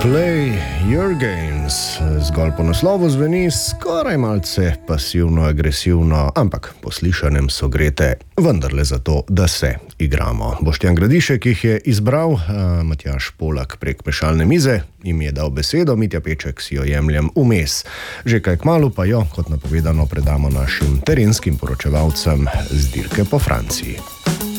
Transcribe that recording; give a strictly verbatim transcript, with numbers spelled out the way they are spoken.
Play your games. Zgolj po naslovu zveni skoraj malce pasivno-agresivno, ampak po slišanem so grete vendarle zato, da se igramo. Boštjan Gradišek jih je izbral, Matjaž Polak prek mešalne mize jim je dal besedo, Mitja Peček si jo jemljem vmes. Že kaj kmalu pa jo, kot napovedano, predamo našim terenskim poročevalcem z dirke po Franciji.